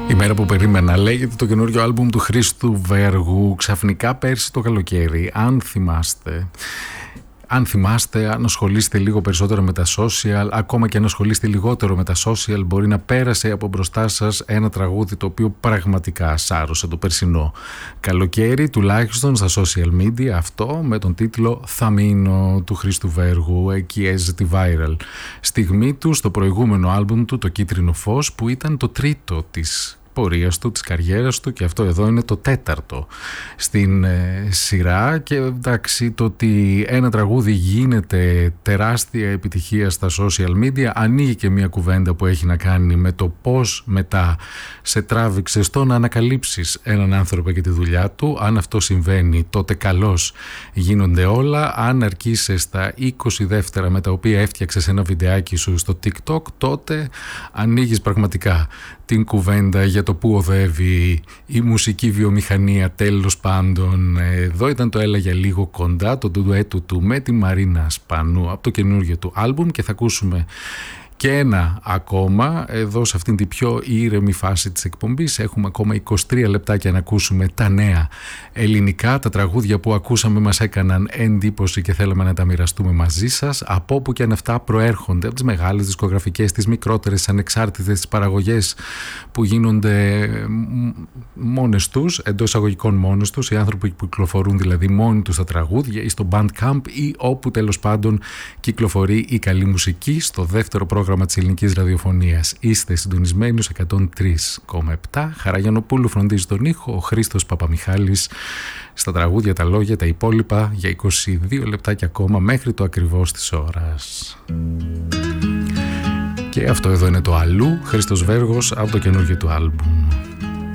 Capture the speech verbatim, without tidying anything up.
Η μέρα που περίμενα λέγεται το καινούριο άλμπουμ του Χρήστου Βέργου. Ξαφνικά πέρσι το καλοκαίρι, αν θυμάστε, αν θυμάστε, αν ασχολείστε λίγο περισσότερο με τα social, ακόμα και αν ασχολείστε λιγότερο με τα social, μπορεί να πέρασε από μπροστά σας ένα τραγούδι το οποίο πραγματικά σάρωσε το περσινό καλοκαίρι, τουλάχιστον στα social media, αυτό με τον τίτλο «Θα μείνω» του Χρήστου Βέργου. Εκεί έζησε τη viral στιγμή του στο προηγούμενο άλμπουμ του, το Κίτρινο Φως, που ήταν το τρίτο της πορείας του, της καριέρας του, και αυτό εδώ είναι το τέταρτο στην ε, σειρά. Και εντάξει, το ότι ένα τραγούδι γίνεται τεράστια επιτυχία στα social media ανοίγει και μια κουβέντα που έχει να κάνει με το πώς μετά σε τράβηξε στο να ανακαλύψεις έναν άνθρωπο και τη δουλειά του. Αν αυτό συμβαίνει, τότε καλώς γίνονται όλα. Αν αρκείσαι στα είκοσι δεύτερα με τα οποία έφτιαξες ένα βιντεάκι σου στο TikTok, τότε ανοίγεις πραγματικά την κουβέντα για το που οδεύει η μουσική βιομηχανία. Τέλος πάντων, εδώ ήταν το «Έλα για λίγο κοντά», το ντουέτο του με τη Μαρίνα Σπανού από το καινούργιο του άλμπουμ, και θα ακούσουμε και ένα ακόμα εδώ σε αυτήν την πιο ήρεμη φάση της εκπομπής. Έχουμε ακόμα είκοσι τρία λεπτάκια να ακούσουμε τα νέα ελληνικά. Τα τραγούδια που ακούσαμε μας έκαναν εντύπωση και θέλαμε να τα μοιραστούμε μαζί σας. Από όπου και αν αυτά προέρχονται, από τις μεγάλες δισκογραφικές, τις μικρότερες ανεξάρτητες, τις παραγωγές που γίνονται μόνες τους, εντός εισαγωγικών μόνες τους, οι άνθρωποι που κυκλοφορούν δηλαδή μόνοι τους τα τραγούδια, ή στο Bandcamp ή όπου τέλος πάντων κυκλοφορεί η καλή μουσική. Στο δεύτερο πρόγραμμα της ελληνικής ραδιοφωνίας είστε συντονισμένοι στους εκατόν τρία κόμμα επτά. Χαραγιανοπούλου φροντίζει τον ήχο, ο Χρήστος Παπαμιχάλης στα τραγούδια, τα λόγια, τα υπόλοιπα, για είκοσι δύο λεπτάκια ακόμα μέχρι το ακριβώς της ώρας. Και αυτό εδώ είναι το «Αλλού», Χρήστος Βέργος από το καινούργιο του άλμπουμ.